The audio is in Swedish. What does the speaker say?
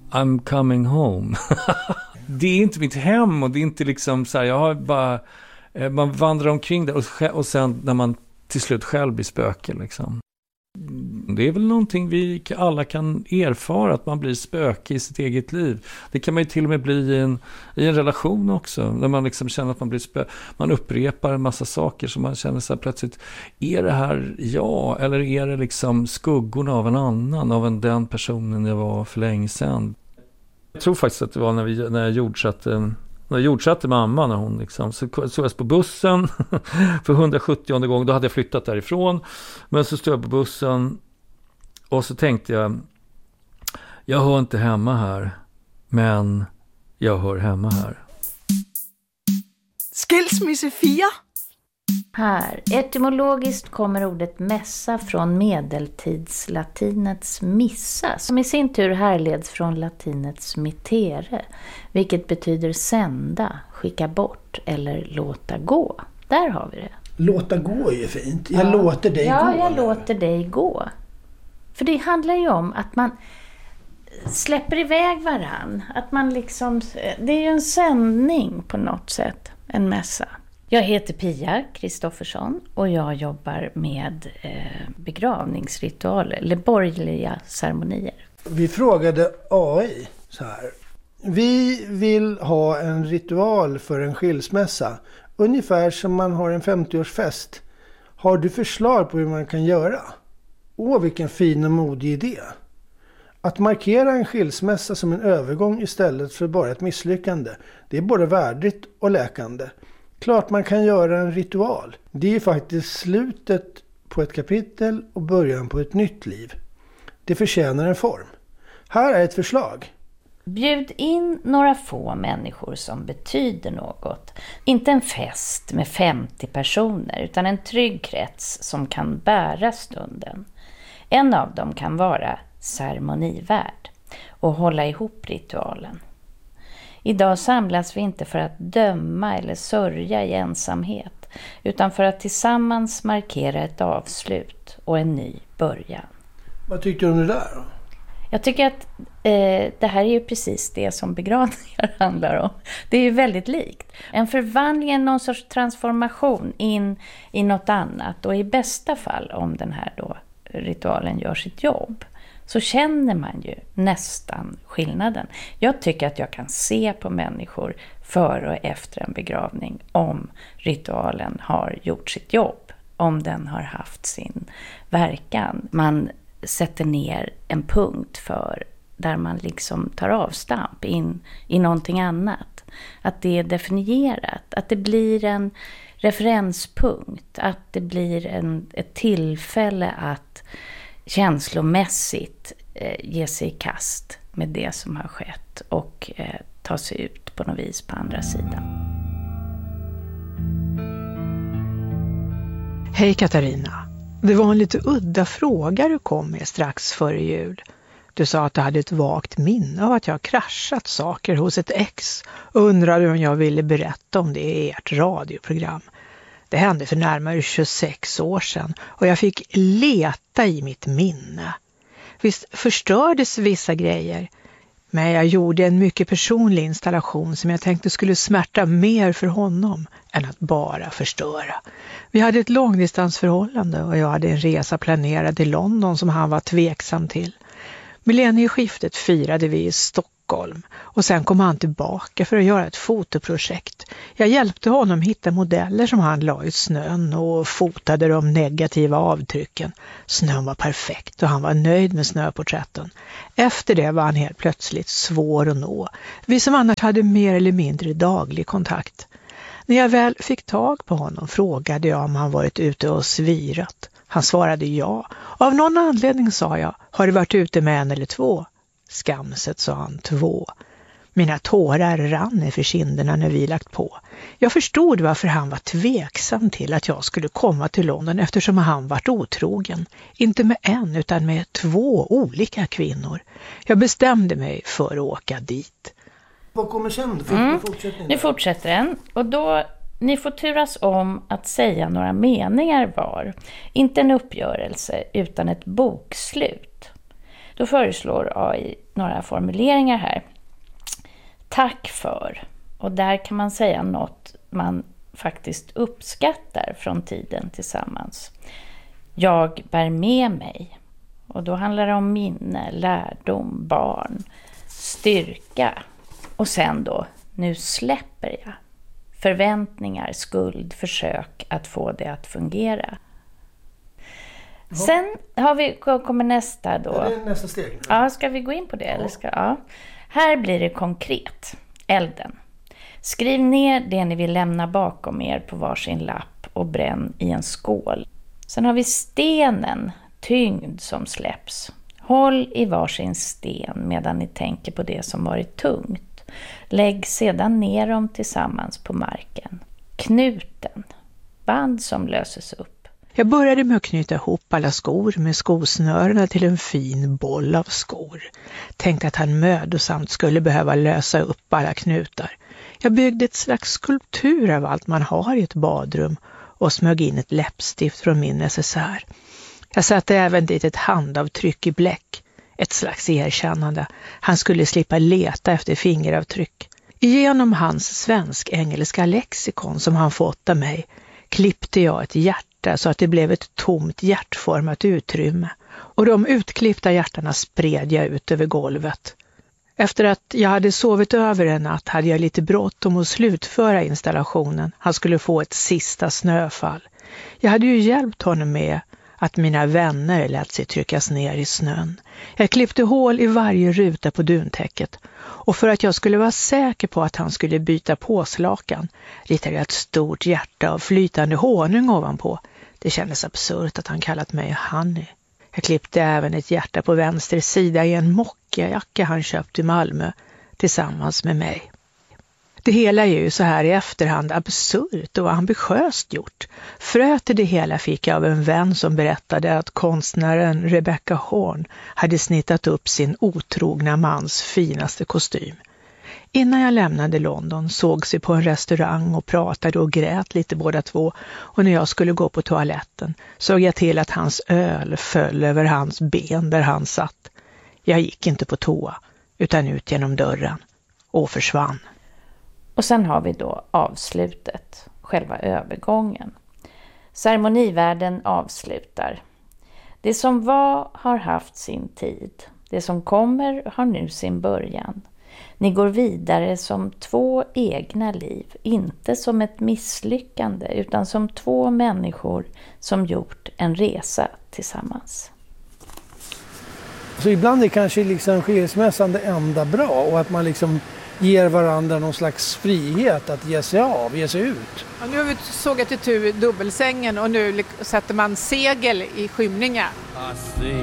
I'm coming home. Det är inte mitt hem och det är inte liksom så här, jag har bara, man vandrar omkring där och sen när man till slut själv blir spöke liksom. Det är väl någonting vi alla kan erfara, att man blir spöke i sitt eget liv. Det kan man ju till och med bli i en relation också, när man liksom känner att man blir spöke. Man upprepar en massa saker som man känner så här plötsligt, är det här jag eller är det liksom skuggorna av en annan, av den personen jag var för länge sedan. Jag tror faktiskt att det var när jag jordsatte mamma, när hon liksom, så jag på bussen för 170:e gång, då hade jag flyttat därifrån, men så stod jag på bussen och så tänkte jag hör inte hemma här, men jag hör hemma här. Skilsmisse 4. Här, etymologiskt kommer ordet mässa från medeltidslatinets missa, som i sin tur härleds från latinets mittere, vilket betyder sända, skicka bort eller låta gå. Där har vi det. Låta gå är ju fint. Jag låter dig gå. Ja, jag låter dig gå. För det handlar ju om att man släpper iväg varann. Att man liksom, det är ju en sändning på något sätt, en mässa. Jag heter Pia Kristoffersson och jag jobbar med begravningsritualer eller borgerliga ceremonier. Vi frågade AI så här. Vi vill ha en ritual för en skilsmässa. Ungefär som man har en 50-årsfest. Har du förslag på hur man kan göra? Åh, vilken fin och modig idé. Att markera en skilsmässa som en övergång istället för bara ett misslyckande. Det är både värdigt och läkande. Klart man kan göra en ritual. Det är faktiskt slutet på ett kapitel och början på ett nytt liv. Det förtjänar en form. Här är ett förslag. Bjud in några få människor som betyder något. Inte en fest med 50 personer utan en trygg krets som kan bära stunden. En av dem kan vara ceremonivärd och hålla ihop ritualen. Idag samlas vi inte för att döma eller sörja i ensamhet, utan för att tillsammans markera ett avslut och en ny början. Vad tyckte du om det där då? Jag tycker att det här är ju precis det som begravningar handlar om. Det är ju väldigt likt. En förvandling, någon sorts transformation in i något annat. Och i bästa fall, om den här då ritualen gör sitt jobb, så känner man ju nästan skillnaden. Jag tycker att jag kan se på människor före och efter en begravning om ritualen har gjort sitt jobb, om den har haft sin verkan. Man sätter ner en punkt för där man liksom tar avstamp in i någonting annat. Att det är definierat, att det blir en referenspunkt, att det blir ett tillfälle att känslomässigt ge sig i kast med det som har skett och ta sig ut på något vis på andra sidan. Hej Katarina. Det var en lite udda fråga du kom med strax före jul. Du sa att du hade ett vagt minne av att jag kraschat saker hos ett ex och undrade om jag ville berätta om det i ert radioprogram. Det hände för närmare 26 år sedan och jag fick leta i mitt minne. Visst förstördes vissa grejer, men jag gjorde en mycket personlig installation som jag tänkte skulle smärta mer för honom än att bara förstöra. Vi hade ett långdistansförhållande och jag hade en resa planerad till London som han var tveksam till. Millennieskiftet firade vi i Stockholm och sen kom han tillbaka för att göra ett fotoprojekt. Jag hjälpte honom hitta modeller som han la i snön och fotade de negativa avtrycken. Snön var perfekt och han var nöjd med snöporträtten. Efter det var han helt plötsligt svår att nå. Vi som annars hade mer eller mindre daglig kontakt. När jag väl fick tag på honom frågade jag om han varit ute och svirat. Han svarade ja. Av någon anledning sa jag, har du varit ute med en eller två? Skamset sa han 2. Mina tårar rann för kinderna när vi lagt på. Jag förstod varför han var tveksam till att jag skulle komma till London eftersom han varit otrogen. Inte med en utan med 2 olika kvinnor. Jag bestämde mig för att åka dit. Vad kommer sen? Nu fortsätter den. Och då, ni får turas om att säga några meningar var. Inte en uppgörelse utan ett bokslut. Då föreslår AI några formuleringar här. Tack för. Och där kan man säga något man faktiskt uppskattar från tiden tillsammans. Jag bär med mig. Och då handlar det om minne, lärdom, barn, styrka. Och sen då, nu släpper jag. Förväntningar, skuld, försök att få det att fungera. Sen kommer nästa då. Är det nästa steg? Ja, ska vi gå in på det? Eller ja. Här blir det konkret. Elden. Skriv ner det ni vill lämna bakom er på varsin lapp och bränn i en skål. Sen har vi stenen, tyngd som släpps. Håll i varsin sten medan ni tänker på det som varit tungt. Lägg sedan ner dem tillsammans på marken. Knuten, band som löses upp. Jag började med att knyta ihop alla skor med skosnörena till en fin boll av skor. Tänkte att han mödosamt skulle behöva lösa upp alla knutar. Jag byggde ett slags skulptur av allt man har i ett badrum och smög in ett läppstift från min necessär. Jag satte även dit ett handavtryck i bläck, ett slags erkännande. Han skulle slippa leta efter fingeravtryck. Genom hans svensk-engelska lexikon som han fått av mig klippte jag ett hjärta så att det blev ett tomt hjärtformat utrymme. Och de utklippta hjärtarna spred jag ut över golvet. Efter att jag hade sovit över en natt hade jag lite bråttom att slutföra installationen. Han skulle få ett sista snöfall. Jag hade ju hjälpt honom med att mina vänner lät sig tryckas ner i snön. Jag klippte hål i varje ruta på duntäcket. Och för att jag skulle vara säker på att han skulle byta påslakan ritade jag ett stort hjärta av flytande honung ovanpå. Det kändes absurt att han kallat mig Honey. Jag klippte även ett hjärta på vänster sida i en mockjacka han köpt i Malmö tillsammans med mig. Det hela är ju så här i efterhand absurt och ambitiöst gjort. Fröet till det hela fick jag av en vän som berättade att konstnären Rebecca Horn hade snittat upp sin otrogna mans finaste kostym. Innan jag lämnade London sågs vi på en restaurang och pratade och grät lite båda två, och när jag skulle gå på toaletten såg jag till att hans öl föll över hans ben där han satt. Jag gick inte på toa utan ut genom dörren och försvann. Och sen har vi då avslutet, själva övergången. Ceremonivärden avslutar. Det som var har haft sin tid. Det som kommer har nu sin början. Ni går vidare som två egna liv, inte som ett misslyckande utan som två människor som gjort en resa tillsammans. Så ibland är kanske liksom skilsmässan det enda bra, och att man liksom ger varandra någon slags frihet att ge sig ut. Ja, nu har vi sågat itu dubbelsängen och nu sätter man segel i skymningen.